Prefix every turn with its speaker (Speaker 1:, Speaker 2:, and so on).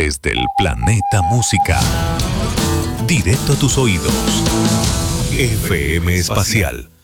Speaker 1: desde el planeta música. Directo a tus oídos. FM Espacial.